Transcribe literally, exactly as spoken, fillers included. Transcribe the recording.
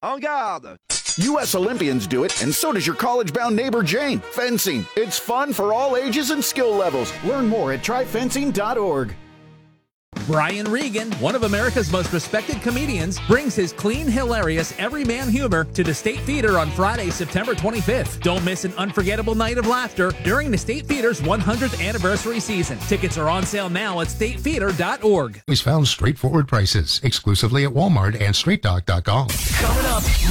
En garde! U S Olympians do it, and so does your college-bound neighbor Jane. Fencing. It's fun for all ages and skill levels. Learn more at try fencing dot org. Brian Regan, one of America's most respected comedians, brings his clean, hilarious, everyman humor to the State Theater on Friday, September twenty-fifth. Don't miss an unforgettable night of laughter during the State Theater's one hundredth anniversary season. Tickets are on sale now at state theater dot org. He's found straightforward prices exclusively at Walmart and straight doc dot com. Coming up,